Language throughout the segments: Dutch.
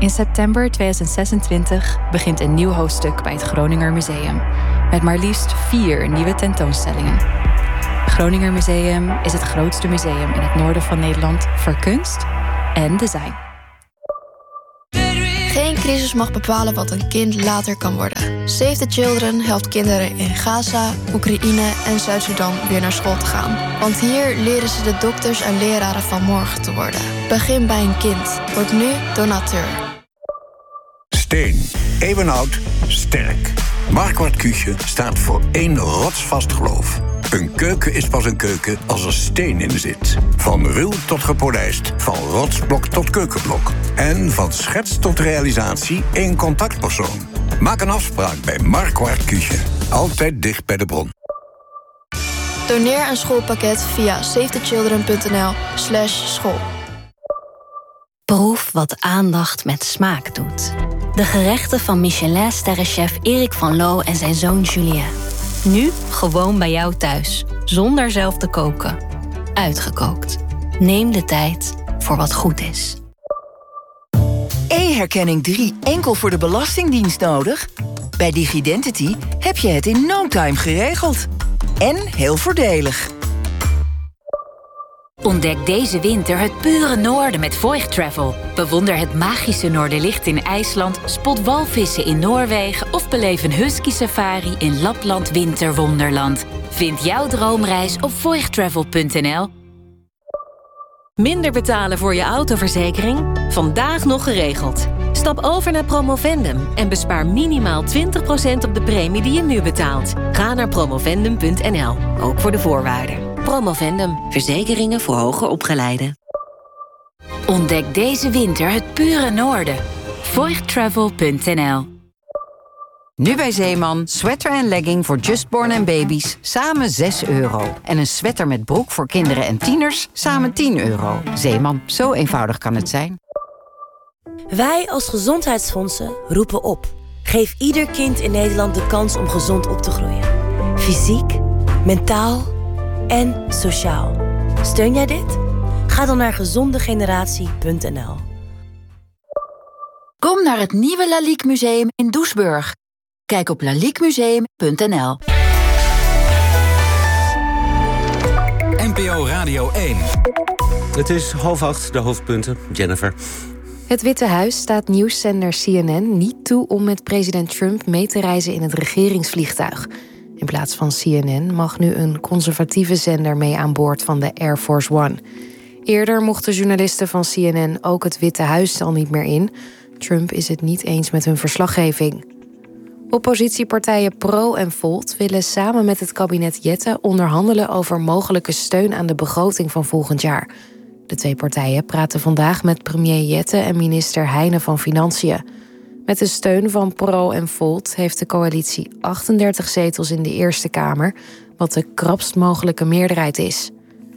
In september 2026 begint een nieuw hoofdstuk bij het Groninger Museum. Met maar liefst 4 nieuwe tentoonstellingen. Het Groninger Museum is het grootste museum in het noorden van Nederland voor kunst en design. Geen crisis mag bepalen wat een kind later kan worden. Save the Children helpt kinderen in Gaza, Oekraïne en Zuid-Sudan weer naar school te gaan. Want hier leren ze de dokters en leraren van morgen te worden. Begin bij een kind. Word nu donateur. Steen. Eeuwenoud. Sterk. Marquardt Küche staat voor 1 rotsvast geloof. Een keuken is pas een keuken als er steen in zit. Van ruw tot gepolijst, van rotsblok tot keukenblok. En van schets tot realisatie 1 contactpersoon. Maak een afspraak bij Marquardt Küche. Altijd dicht bij de bron. Doneer een schoolpakket via savethechildren.nl/school. Proef wat aandacht met smaak doet. De gerechten van Michelin-sterrenchef Erik van Loo en zijn zoon Julien. Nu gewoon bij jou thuis, zonder zelf te koken. Uitgekookt. Neem de tijd voor wat goed is. E-herkenning 3 enkel voor de Belastingdienst nodig? Bij Digidentity heb je het in no time geregeld. En heel voordelig. Ontdek deze winter het pure noorden met Voigt Travel. Bewonder het magische Noorderlicht in IJsland, spot walvissen in Noorwegen of beleef een husky safari in Lapland Winterwonderland. Vind jouw droomreis op voigttravel.nl. Minder betalen voor je autoverzekering? Vandaag nog geregeld. Stap over naar Promovendum en bespaar minimaal 20% op de premie die je nu betaalt. Ga naar promovendum.nl, ook voor de voorwaarden. Promovendum, verzekeringen voor hoger opgeleiden. Ontdek deze winter het pure noorden. voigttravel.nl. Nu bij Zeeman, sweater en legging voor justborn en baby's, samen €6. En een sweater met broek voor kinderen en tieners, samen €10. Zeeman, zo eenvoudig kan het zijn. Wij als gezondheidsfondsen roepen op. Geef ieder kind in Nederland de kans om gezond op te groeien. Fysiek, mentaal en sociaal. Steun jij dit? Ga dan naar gezondegeneratie.nl. Kom naar het nieuwe Lalique Museum in Doesburg. Kijk op laliquemuseum.nl. NPO Radio 1. Het is 7:30, de hoofdpunten. Jennifer. Het Witte Huis staat nieuwszender CNN niet toe om met president Trump mee te reizen in het regeringsvliegtuig. In plaats van CNN mag nu een conservatieve zender mee aan boord van de Air Force One. Eerder mochten journalisten van CNN ook het Witte Huis al niet meer in. Trump is het niet eens met hun verslaggeving. Oppositiepartijen Pro en Volt willen samen met het kabinet Jette onderhandelen over mogelijke steun aan de begroting van volgend jaar. De 2 partijen praten vandaag met premier Jette en minister Heijnen van Financiën. Met de steun van Pro en Volt heeft de coalitie 38 zetels in de Eerste Kamer, wat de krapst mogelijke meerderheid is.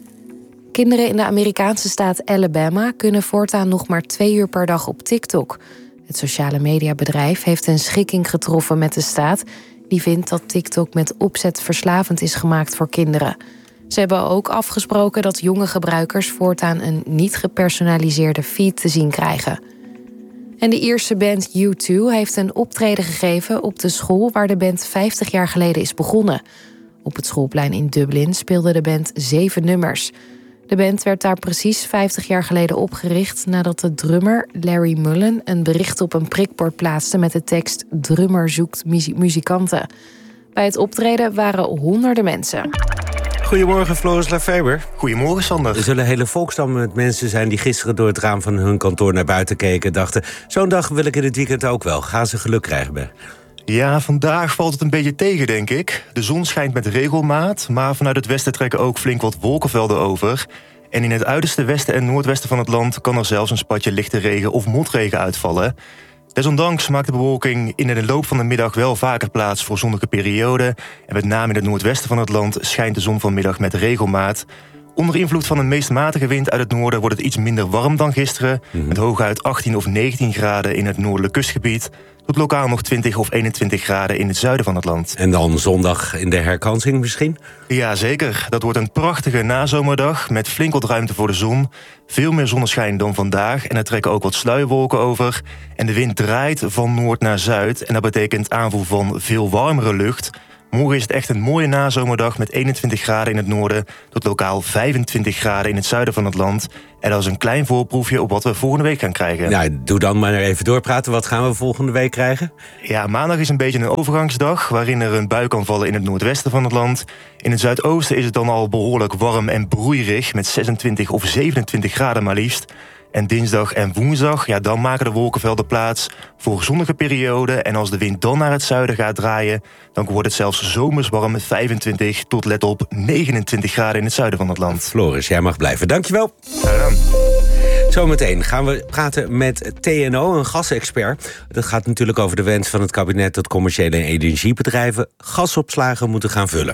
Kinderen in de Amerikaanse staat Alabama kunnen voortaan nog maar 2 uur per dag op TikTok. Het sociale mediabedrijf heeft een schikking getroffen met de staat, die vindt dat TikTok met opzet verslavend is gemaakt voor kinderen. Ze hebben ook afgesproken dat jonge gebruikers voortaan een niet gepersonaliseerde feed te zien krijgen. En de Ierse band U2 heeft een optreden gegeven op de school waar de band 50 jaar geleden is begonnen. Op het schoolplein in Dublin speelde de band 7 nummers. De band werd daar precies 50 jaar geleden opgericht nadat de drummer Larry Mullen een bericht op een prikbord plaatste met de tekst "Drummer zoekt muzikanten". Bij het optreden waren honderden mensen. Goedemorgen, Floris Lefeber. Goedemorgen, Sander. Er zullen hele volkstammen met mensen zijn die gisteren door het raam van hun kantoor naar buiten keken en dachten: zo'n dag wil ik in het weekend ook wel. Gaan ze geluk krijgen bij? Ja, vandaag valt het een beetje tegen, denk ik. De zon schijnt met regelmaat, maar vanuit het westen trekken ook flink wat wolkenvelden over. En in het uiterste westen en noordwesten van het land kan er zelfs een spatje lichte regen of motregen uitvallen. Desondanks maakt de bewolking in de loop van de middag wel vaker plaats voor zonnige perioden. En met name in het noordwesten van het land schijnt de zon vanmiddag met regelmaat. Onder invloed van een meest matige wind uit het noorden wordt het iets minder warm dan gisteren. Met hooguit 18 of 19 graden in het noordelijk kustgebied. tot lokaal nog 20 of 21 graden in het zuiden van het land. En dan zondag in de herkansing misschien? Ja, zeker. Dat wordt een prachtige nazomerdag met flink wat ruimte voor de zon. Veel meer zonneschijn dan vandaag en er trekken ook wat sluierwolken over. En de wind draait van noord naar zuid en dat betekent aanvoer van veel warmere lucht. Morgen is het echt een mooie nazomerdag met 21 graden in het noorden tot lokaal 25 graden in het zuiden van het land. En dat is een klein voorproefje op wat we volgende week gaan krijgen. Nou, doe dan maar even doorpraten. Wat gaan we volgende week krijgen? Ja, maandag is een beetje een overgangsdag waarin er een bui kan vallen in het noordwesten van het land. In het zuidoosten is het dan al behoorlijk warm en broeierig met 26 of 27 graden maar liefst. En dinsdag en woensdag, ja, dan maken de wolkenvelden plaats voor zonnige perioden. En als de wind dan naar het zuiden gaat draaien, dan wordt het zelfs zomers warm met 25 tot, let op, 29 graden in het zuiden van het land. Floris, jij mag blijven. Dankjewel. Zometeen gaan we praten met TNO, een gasexpert. Dat gaat natuurlijk over de wens van het kabinet dat commerciële energiebedrijven gasopslagen moeten gaan vullen.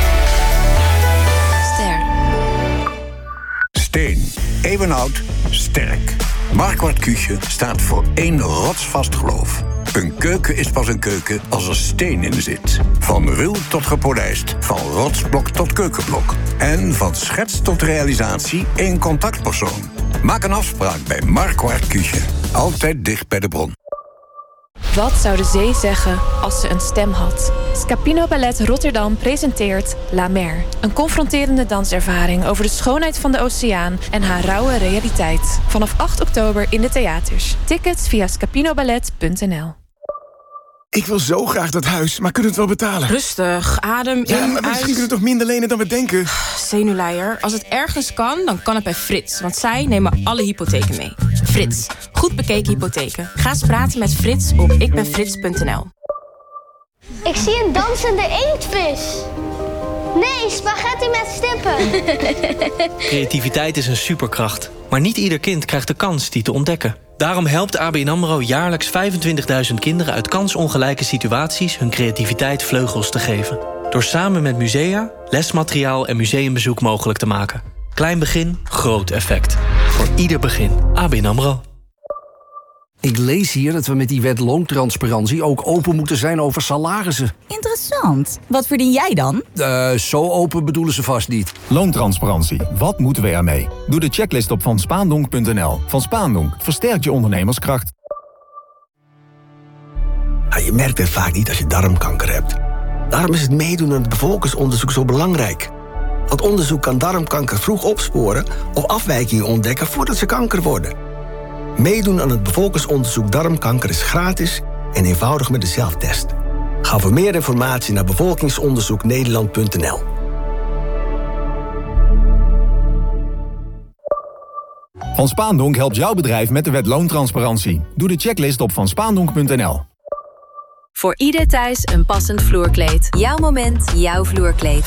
Steen, eeuwenoud, sterk. Marquardt Cuusje staat voor één rotsvast geloof. Een keuken is pas een keuken als er steen in zit. Van ruw tot gepolijst, van rotsblok tot keukenblok. En van schets tot realisatie één contactpersoon. Maak een afspraak bij Marquardt Cuusje. Altijd dicht bij de bron. Wat zou de zee zeggen als ze een stem had? Scapino Ballet Rotterdam presenteert La Mer. Een confronterende danservaring over de schoonheid van de oceaan en haar rauwe realiteit. Vanaf 8 oktober in de theaters. Tickets via scapinoballet.nl. Ik wil zo graag dat huis, maar kunnen we het wel betalen? Rustig, adem in, ja, maar misschien kunnen we toch minder lenen dan we denken? Zenuwleier, als het ergens kan, dan kan het bij Frits. Want zij nemen alle hypotheken mee. Frits, goed bekeken hypotheken. Ga eens praten met Frits op ikbenfrits.nl. Ik zie een dansende inktvis. Nee, spaghetti met stippen. Creativiteit is een superkracht. Maar niet ieder kind krijgt de kans die te ontdekken. Daarom helpt ABN AMRO jaarlijks 25.000 kinderen uit kansongelijke situaties hun creativiteit vleugels te geven. Door samen met musea, lesmateriaal en museumbezoek mogelijk te maken. Klein begin, groot effect. Voor ieder begin. ABN AMRO. Ik lees hier dat we met die wet loontransparantie ook open moeten zijn over salarissen. Interessant. Wat verdien jij dan? Zo open bedoelen ze vast niet. Loontransparantie. Wat moeten we ermee? Doe de checklist op vanspaandonk.nl. Van Spaandonk versterkt je ondernemerskracht. Je merkt het vaak niet als je darmkanker hebt. Daarom is het meedoen aan het bevolkingsonderzoek zo belangrijk. Want onderzoek kan darmkanker vroeg opsporen of afwijkingen ontdekken voordat ze kanker worden. Meedoen aan het bevolkingsonderzoek darmkanker is gratis en eenvoudig met de zelftest. Ga voor meer informatie naar bevolkingsonderzoeknederland.nl. Van Spaandonk helpt jouw bedrijf met de wet loontransparantie. Doe de checklist op vanspaandonk.nl. Voor ieder thuis een passend vloerkleed. Jouw moment, jouw vloerkleed.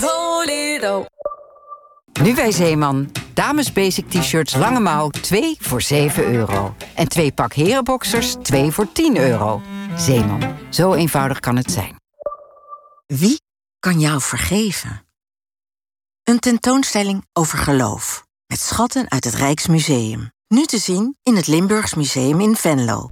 Nu bij Zeeman. Dames basic t-shirts lange mouw 2 voor €7. En 2 pak herenboxers 2 voor €10. Zeeman. Zo eenvoudig kan het zijn. Wie kan jou vergeven? Een tentoonstelling over geloof. Met schatten uit het Rijksmuseum. Nu te zien in het Limburgs Museum in Venlo.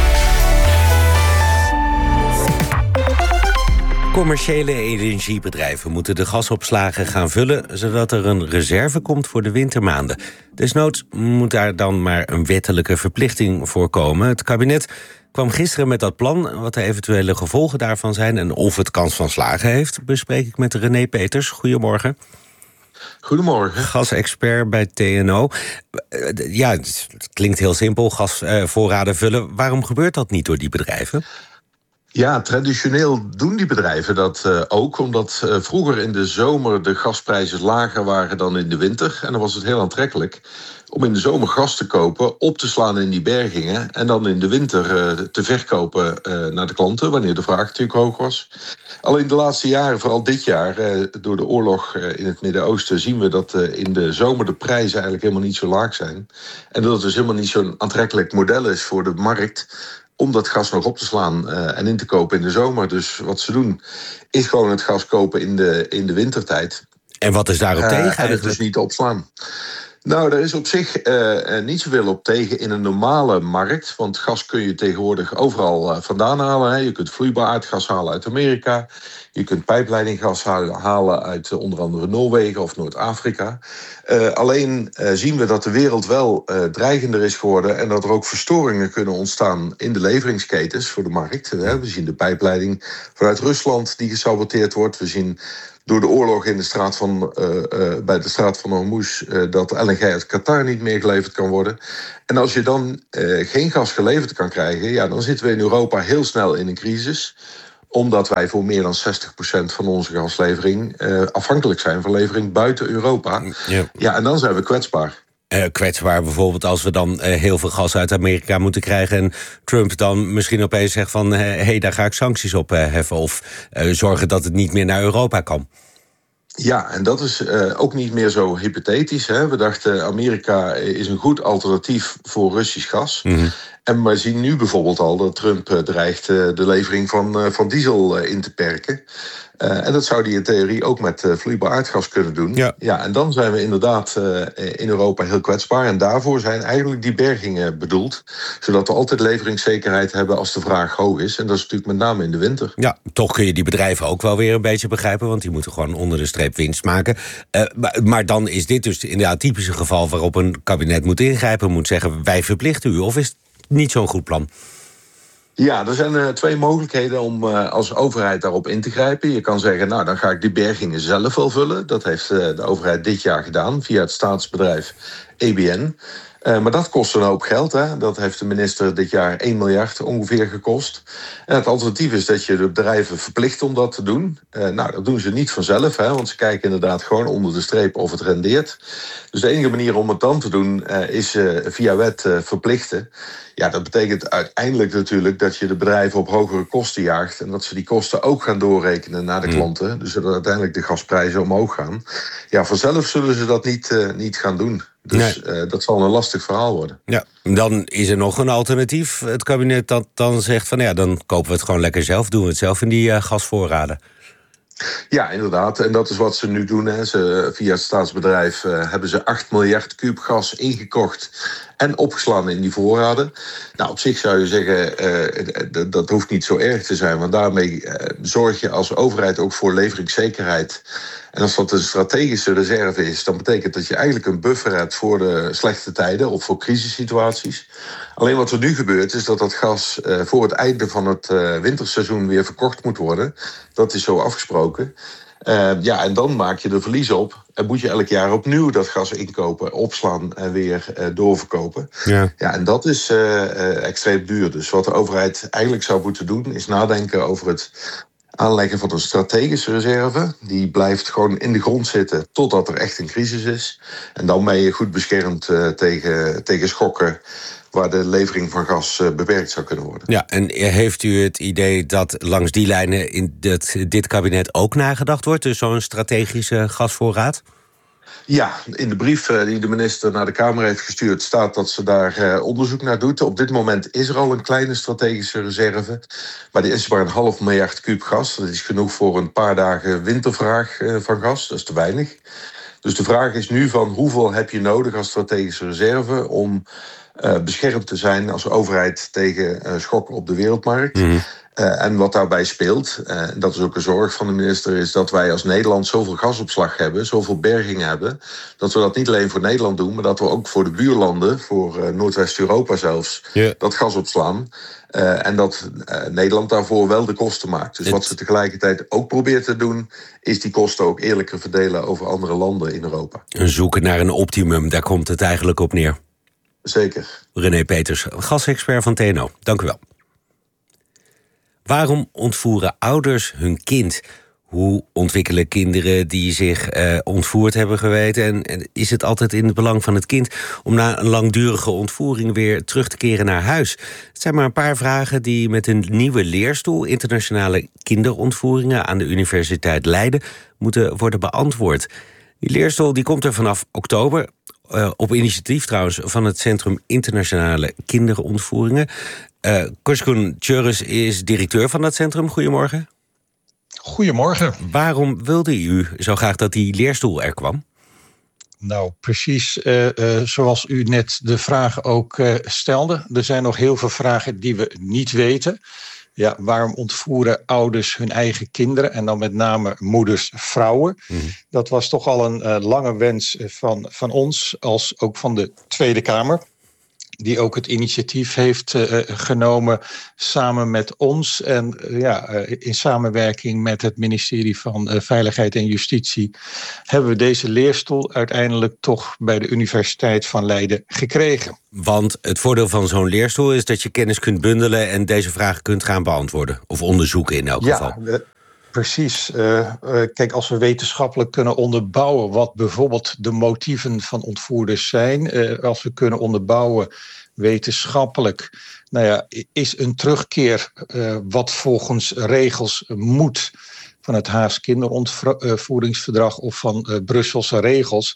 Commerciële energiebedrijven moeten de gasopslagen gaan vullen, zodat er een reserve komt voor de wintermaanden. Desnoods moet daar dan maar een wettelijke verplichting voor komen. Het kabinet kwam gisteren met dat plan. Wat de eventuele gevolgen daarvan zijn en of het kans van slagen heeft, bespreek ik met René Peters. Goedemorgen. Goedemorgen. Gasexpert bij TNO. Ja, het klinkt heel simpel, gasvoorraden vullen. Waarom gebeurt dat niet door die bedrijven? Ja, traditioneel doen die bedrijven dat ook, omdat vroeger in de zomer de gasprijzen lager waren dan in de winter. En dan was het heel aantrekkelijk om in de zomer gas te kopen, op te slaan in die bergingen en dan in de winter te verkopen naar de klanten, wanneer de vraag natuurlijk hoog was. Alleen de laatste jaren, vooral dit jaar, door de oorlog in het Midden-Oosten, zien we dat in de zomer de prijzen eigenlijk helemaal niet zo laag zijn. En dat het dus helemaal niet zo'n aantrekkelijk model is voor de markt om dat gas nog op te slaan en in te kopen in de zomer. Dus wat ze doen, is gewoon het gas kopen in de wintertijd. En wat is daarop tegen en het dus niet opslaan. Nou, daar is op zich niet zoveel op tegen in een normale markt. Want gas kun je tegenwoordig overal vandaan halen. Hè. Je kunt vloeibaar aardgas halen uit Amerika. Je kunt pijpleidinggas halen uit onder andere Noorwegen of Noord-Afrika. Alleen zien we dat de wereld wel dreigender is geworden en dat er ook verstoringen kunnen ontstaan in de leveringsketens voor de markt. We zien de pijpleiding vanuit Rusland die gesaboteerd wordt. We zien door de oorlog in de bij de straat van Hormuz dat LNG uit Qatar niet meer geleverd kan worden. En als je dan geen gas geleverd kan krijgen, ja, dan zitten we in Europa heel snel in een crisis. Omdat wij voor meer dan 60% van onze gaslevering afhankelijk zijn van levering buiten Europa. Ja, en dan zijn we kwetsbaar. Kwetsbaar bijvoorbeeld als we dan heel veel gas uit Amerika moeten krijgen en Trump dan misschien opeens zegt van daar ga ik sancties op heffen of zorgen dat het niet meer naar Europa kan. Ja, en dat is ook niet meer zo hypothetisch. Hè? We dachten Amerika is een goed alternatief voor Russisch gas. Mm-hmm. En we zien nu bijvoorbeeld al dat Trump dreigt de levering van diesel in te perken. En dat zou hij in theorie ook met vloeibaar aardgas kunnen doen. Ja, en dan zijn we inderdaad in Europa heel kwetsbaar. En daarvoor zijn eigenlijk die bergingen bedoeld. Zodat we altijd leveringszekerheid hebben als de vraag hoog is. En dat is natuurlijk met name in de winter. Ja, toch kun je die bedrijven ook wel weer een beetje begrijpen. Want die moeten gewoon onder de streep winst maken. Maar dan is dit dus inderdaad het typische geval waarop een kabinet moet ingrijpen. Moet zeggen, wij verplichten u. Of is het niet zo'n goed plan? Ja, er zijn twee mogelijkheden om als overheid daarop in te grijpen. Je kan zeggen, nou, dan ga ik die bergingen zelf wel vullen. Dat heeft de overheid dit jaar gedaan via het staatsbedrijf EBN. Maar dat kost een hoop geld. Hè? Dat heeft de minister dit jaar 1 miljard ongeveer gekost. En het alternatief is dat je de bedrijven verplicht om dat te doen. Nou, dat doen ze niet vanzelf, hè? Want ze kijken inderdaad gewoon onder de streep of het rendeert. Dus de enige manier om het dan te doen is via wet verplichten. Ja, dat betekent uiteindelijk natuurlijk dat je de bedrijven op hogere kosten jaagt. En dat ze die kosten ook gaan doorrekenen naar de klanten. Dus dat uiteindelijk de gasprijzen omhoog gaan. Ja, vanzelf zullen ze dat niet gaan doen. Dus dat zal een lastig verhaal worden. Ja, dan is er nog een alternatief. Het kabinet dat dan zegt van ja, dan kopen we het gewoon lekker zelf. Doen we het zelf in die gasvoorraden. Ja, inderdaad. En dat is wat ze nu doen. Hè. Via het staatsbedrijf hebben ze 8 miljard kuub gas ingekocht en opgeslagen in die voorraden. Nou, op zich zou je zeggen, dat hoeft niet zo erg te zijn. Want daarmee zorg je als overheid ook voor leveringszekerheid. En als dat een strategische reserve is, dan betekent dat je eigenlijk een buffer hebt voor de slechte tijden of voor crisissituaties. Alleen wat er nu gebeurt is dat gas voor het einde van het winterseizoen weer verkocht moet worden. Dat is zo afgesproken. Ja, en dan maak je er verlies op. En moet je elk jaar opnieuw dat gas inkopen, opslaan en weer doorverkopen. Ja, en dat is extreem duur. Dus wat de overheid eigenlijk zou moeten doen, is nadenken over het aanleggen van een strategische reserve. Die blijft gewoon in de grond zitten totdat er echt een crisis is. En dan ben je goed beschermd tegen schokken waar de levering van gas beperkt zou kunnen worden. Ja, en heeft u het idee dat langs die lijnen in dit kabinet ook nagedacht wordt? Dus zo'n strategische gasvoorraad? Ja, in de brief die de minister naar de Kamer heeft gestuurd staat dat ze daar onderzoek naar doet. Op dit moment is er al een kleine strategische reserve. Maar die is maar 0,5 miljard kuub gas. Dat is genoeg voor een paar dagen wintervraag van gas. Dat is te weinig. Dus de vraag is nu van hoeveel heb je nodig als strategische reserve om beschermd te zijn als overheid tegen schokken op de wereldmarkt. Mm-hmm. En wat daarbij speelt, dat is ook een zorg van de minister, is dat wij als Nederland zoveel gasopslag hebben, zoveel bergingen hebben, dat we dat niet alleen voor Nederland doen, maar dat we ook voor de buurlanden, voor Noordwest-Europa zelfs, dat gas opslaan. En dat Nederland daarvoor wel de kosten maakt. Dus wat ze tegelijkertijd ook probeert te doen, is die kosten ook eerlijker verdelen over andere landen in Europa. Zoeken naar een optimum, daar komt het eigenlijk op neer. Zeker. René Peters, gasexpert van TNO. Dank u wel. Waarom ontvoeren ouders hun kind? Hoe ontwikkelen kinderen die zich ontvoerd hebben geweten? En is het altijd in het belang van het kind om na een langdurige ontvoering weer terug te keren naar huis? Het zijn maar een paar vragen die met een nieuwe leerstoel internationale kinderontvoeringen aan de Universiteit Leiden moeten worden beantwoord. Die leerstoel die komt er vanaf oktober. Op initiatief trouwens van het Centrum Internationale Kinderontvoeringen. Koskun Tjurus is directeur van dat centrum. Goedemorgen. Goedemorgen. Waarom wilde u zo graag dat die leerstoel er kwam? Nou, precies zoals u net de vraag ook stelde. Er zijn nog heel veel vragen die we niet weten. Ja, waarom ontvoeren ouders hun eigen kinderen? En dan met name moeders, vrouwen. Dat was toch al een lange wens van ons, als ook van de Tweede Kamer. Die ook het initiatief heeft genomen samen met ons. En in samenwerking met het ministerie van Veiligheid en Justitie hebben we deze leerstoel uiteindelijk toch bij de Universiteit van Leiden gekregen. Want het voordeel van zo'n leerstoel is dat je kennis kunt bundelen en deze vragen kunt gaan beantwoorden. Of onderzoeken in elk geval. Precies. Kijk, als we wetenschappelijk kunnen onderbouwen wat bijvoorbeeld de motieven van ontvoerders zijn, als we kunnen onderbouwen wetenschappelijk, is een terugkeer wat volgens regels moet van het Haags kinderontvoeringsverdrag of van Brusselse regels,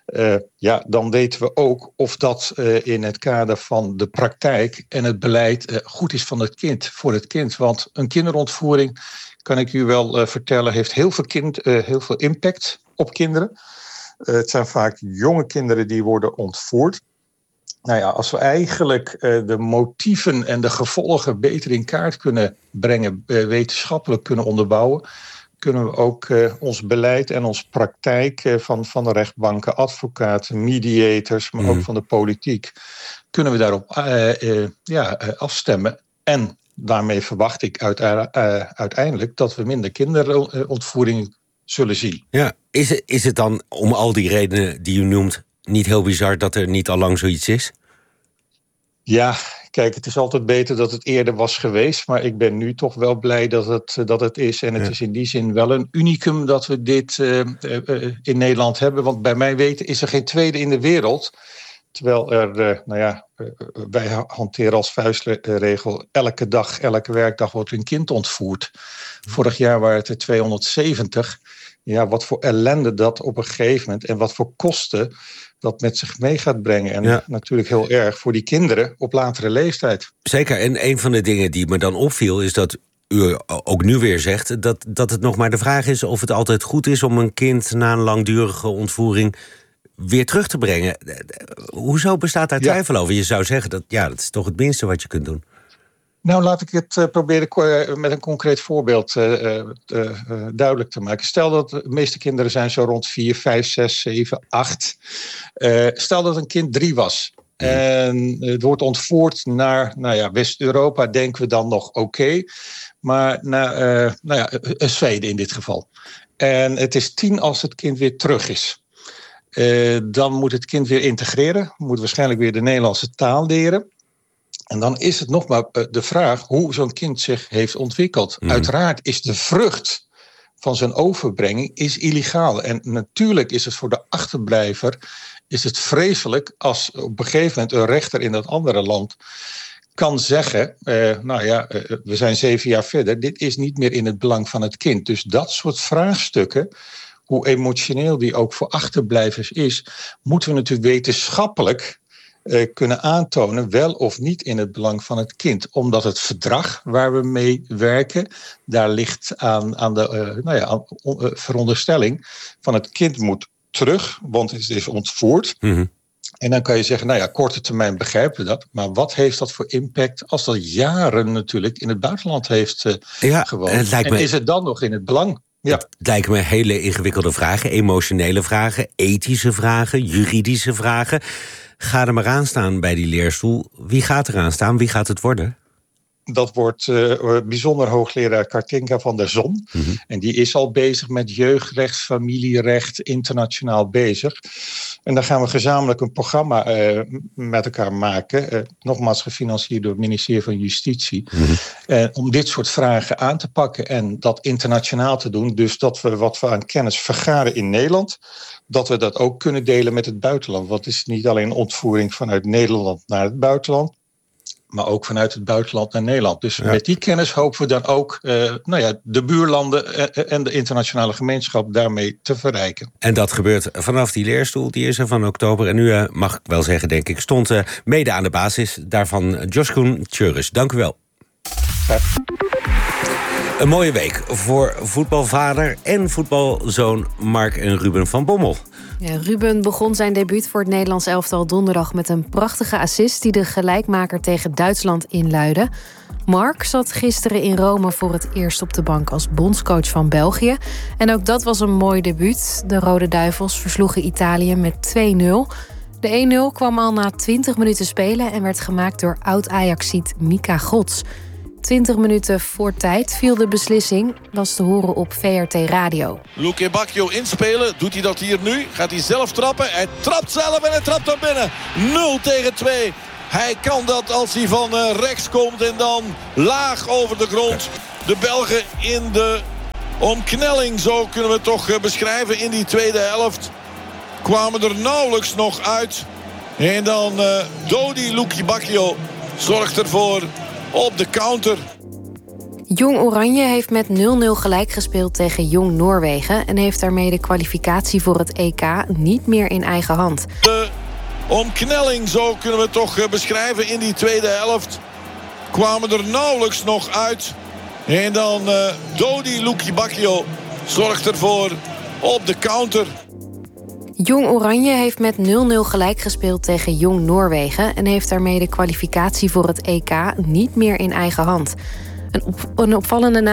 dan weten we ook of dat in het kader van de praktijk en het beleid goed is van het kind, voor het kind. Want een kinderontvoering, kan ik u wel vertellen, heeft heel veel impact op kinderen. Het zijn vaak jonge kinderen die worden ontvoerd. Als we eigenlijk de motieven en de gevolgen beter in kaart kunnen brengen, wetenschappelijk kunnen onderbouwen, kunnen we ook ons beleid en onze praktijk van de rechtbanken, advocaten, mediators, maar ook van de politiek, kunnen we daarop afstemmen. En daarmee verwacht ik uiteindelijk dat we minder kinderontvoering zullen zien. Ja, is het dan om al die redenen die u noemt niet heel bizar dat er niet al lang zoiets is? Ja, kijk, het is altijd beter dat het eerder was geweest, maar ik ben nu toch wel blij dat het is. En het is in die zin wel een unicum dat we dit in Nederland hebben. Want bij mijn weten is er geen tweede in de wereld. Terwijl wij hanteren als vuistregel elke dag, elke werkdag wordt een kind ontvoerd. Vorig jaar waren het er 270. Ja, wat voor ellende dat op een gegeven moment en wat voor kosten dat met zich mee gaat brengen. En natuurlijk heel erg voor die kinderen op latere leeftijd. Zeker, en een van de dingen die me dan opviel is dat u ook nu weer zegt dat het nog maar de vraag is of het altijd goed is om een kind na een langdurige ontvoering weer terug te brengen. Hoezo bestaat daar twijfel over? Je zou zeggen dat is toch het minste wat je kunt doen. Nou, laat ik het proberen met een concreet voorbeeld duidelijk te maken. Stel dat de meeste kinderen zijn zo rond 4, 5, 6, 7, 8. Stel dat een kind 3 was. En het wordt ontvoerd naar West-Europa, denken we dan nog oké. Maar naar Zweden in dit geval. En het is 10 als het kind weer terug is. Dan moet het kind weer integreren. Moet waarschijnlijk weer de Nederlandse taal leren. En dan is het nog maar de vraag hoe zo'n kind zich heeft ontwikkeld. Uiteraard is de vrucht van zijn overbrenging illegaal. En natuurlijk is het voor de achterblijver vreselijk als op een gegeven moment een rechter in dat andere land kan zeggen, we zijn 7 jaar verder, dit is niet meer in het belang van het kind. Dus dat soort vraagstukken, hoe emotioneel die ook voor achterblijvers is, moeten we natuurlijk wetenschappelijk kunnen aantonen, wel of niet in het belang van het kind. Omdat het verdrag waar we mee werken, daar ligt aan de veronderstelling van het kind moet terug, want het is ontvoerd. En dan kan je zeggen, korte termijn begrijpen we dat. Maar wat heeft dat voor impact als dat jaren natuurlijk in het buitenland heeft gewoond? En is het dan nog in het belang? Ja. Het lijken me hele ingewikkelde vragen, emotionele vragen, ethische vragen, juridische vragen. Ga er maar aan staan bij die leerstoel. Wie gaat er aan staan? Wie gaat het worden? Dat wordt bijzonder hoogleraar Katinka van der Zon. En die is al bezig met jeugdrecht, familierecht, internationaal bezig. En daar gaan we gezamenlijk een programma met elkaar maken. Nogmaals gefinancierd door het ministerie van Justitie. Om dit soort vragen aan te pakken en dat internationaal te doen. Dus dat we wat we aan kennis vergaren in Nederland, dat we dat ook kunnen delen met het buitenland. Want het is niet alleen ontvoering vanuit Nederland naar het buitenland, maar ook vanuit het buitenland naar Nederland. Dus met die kennis hopen we dan ook de buurlanden en de internationale gemeenschap daarmee te verrijken. En dat gebeurt vanaf die leerstoel, die is er van oktober. En nu mag ik wel zeggen, denk ik, stond mede aan de basis daarvan Josh Koen-Tjurus. Dank u wel. Een mooie week voor voetbalvader en voetbalzoon Mark en Ruben van Bommel. Ja, Ruben begon zijn debuut voor het Nederlands elftal donderdag met een prachtige assist die de gelijkmaker tegen Duitsland inluidde. Mark zat gisteren in Rome voor het eerst op de bank als bondscoach van België. En ook dat was een mooi debuut. De Rode Duivels versloegen Italië met 2-0. De 1-0 kwam al na 20 minuten spelen en werd gemaakt door oud-Ajaxiet Mika Gods. 20 minuten voor tijd viel de beslissing, was te horen op VRT Radio. Luque Bacchio inspelen, doet hij dat hier nu? Gaat hij zelf trappen? Hij trapt zelf en hij trapt naar binnen. 0-2. Hij kan dat als hij van rechts komt en dan laag over de grond. De Belgen in de omknelling, zo kunnen we het toch beschrijven, in die tweede helft. Kwamen er nauwelijks nog uit. En dan Dodi Luque Bacchio zorgt ervoor op de counter. Jong Oranje heeft met 0-0 gelijk gespeeld tegen Jong Noorwegen en heeft daarmee de kwalificatie voor het EK niet meer in eigen hand. De omknelling, zo kunnen we het toch beschrijven, in die tweede helft. Kwamen er nauwelijks nog uit. En dan Dodi Luque Bacchio zorgt ervoor op de counter. Jong Oranje heeft met 0-0 gelijk gespeeld tegen Jong Noorwegen en heeft daarmee de kwalificatie voor het EK niet meer in eigen hand. Een opvallende